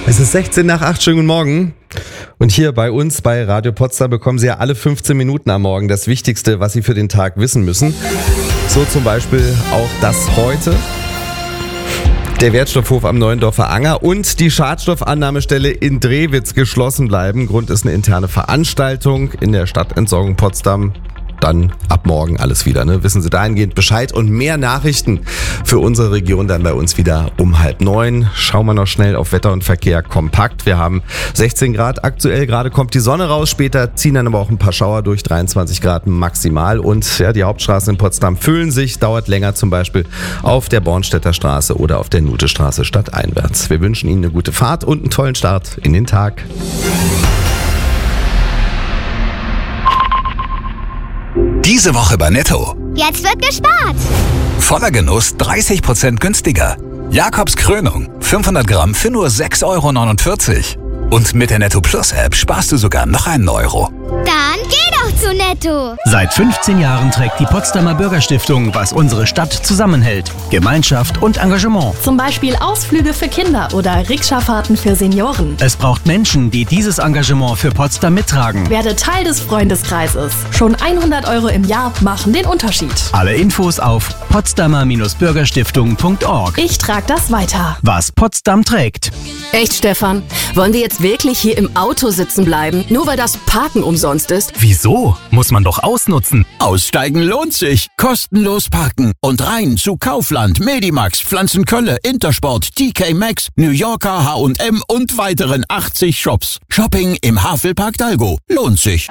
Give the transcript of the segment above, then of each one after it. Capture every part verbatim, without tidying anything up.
Es ist sechzehn nach acht, schönen guten Morgen. Und hier bei uns bei Radio Potsdam bekommen Sie ja alle fünfzehn Minuten am Morgen das Wichtigste, was Sie für den Tag wissen müssen. So zum Beispiel auch das heute. Der Wertstoffhof am Neuendorfer Anger und die Schadstoffannahmestelle in Drewitz geschlossen bleiben. Grund ist eine interne Veranstaltung in der Stadtentsorgung Potsdam. Dann ab morgen alles wieder, ne? Wissen Sie dahingehend Bescheid und mehr Nachrichten für unsere Region dann bei uns wieder um halb neun. Schauen wir noch schnell auf Wetter und Verkehr kompakt. Wir haben sechzehn Grad aktuell, gerade kommt die Sonne raus, später ziehen dann aber auch ein paar Schauer durch, dreiundzwanzig Grad maximal. Und ja, die Hauptstraßen in Potsdam füllen sich, dauert länger zum Beispiel auf der Bornstedter Straße oder auf der Nutestraße stadteinwärts. Wir wünschen Ihnen eine gute Fahrt und einen tollen Start in den Tag. Diese Woche bei Netto. Jetzt wird gespart. Voller Genuss dreißig Prozent günstiger. Jakobs Krönung fünfhundert Gramm für nur sechs Euro neunundvierzig. Und mit der Netto Plus App sparst du sogar noch einen Euro. Dann geh doch zu Netto. Seit fünfzehn Jahren trägt die Potsdamer Bürgerstiftung, was unsere Stadt zusammenhält. Gemeinschaft und Engagement. Zum Beispiel Ausflüge für Kinder oder Rikscha-Fahrten für Senioren. Es braucht Menschen, die dieses Engagement für Potsdam mittragen. Werde Teil des Freundeskreises. Schon hundert Euro im Jahr machen den Unterschied. Alle Infos auf potsdamer Bürgerstiftung punkt org. Ich trage das weiter. Was Potsdam trägt. Echt, Stefan? Wollen wir jetzt wirklich hier im Auto sitzen bleiben, nur weil das Parken umsonst ist? Wieso? Muss man doch ausnutzen. Aussteigen lohnt sich. Kostenlos parken und rein zu Kaufland, Medimax, Pflanzenkölle, Intersport, T K Maxx, New Yorker, H und M und weiteren achtzig Shops. Shopping im Havelpark Dalgo. Lohnt sich.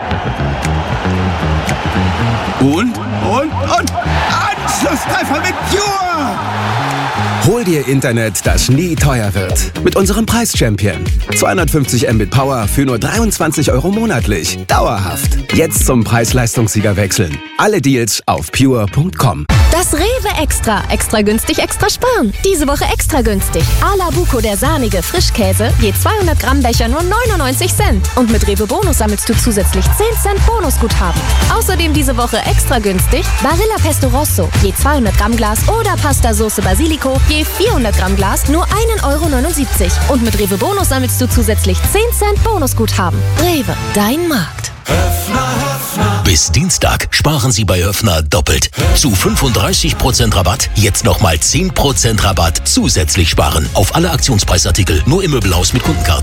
Und, und, und, Anschlusstreffer mit Pure! Hol dir Internet, das nie teuer wird. Mit unserem Preis-Champion. zweihundertfünfzig Mbit Power für nur dreiundzwanzig Euro monatlich. Dauerhaft. Jetzt zum Preis-Leistungssieger wechseln. Alle Deals auf pure punkt com. Das Rewe Extra. Extra günstig, extra sparen. Diese Woche extra günstig. A la Buco, der sahnige Frischkäse. Je zweihundert Gramm Becher nur neunundneunzig Cent. Und mit Rewe Bonus sammelst du zusätzlich zehn Cent Bonusguthaben. Außerdem diese Woche extra günstig Barilla Pesto Rosso. Je zweihundert Gramm Glas oder Pasta Soße Basilico. Je vierhundert Gramm Glas nur ein Euro neunundsiebzig. Und mit Rewe Bonus sammelst du zusätzlich zehn Cent Bonusguthaben. Rewe, dein Markt. Bis Dienstag sparen Sie bei Höfner doppelt. Zu fünfunddreißig Prozent Rabatt, jetzt nochmal zehn Prozent Rabatt zusätzlich sparen. Auf alle Aktionspreisartikel, nur im Möbelhaus mit Kundenkarte.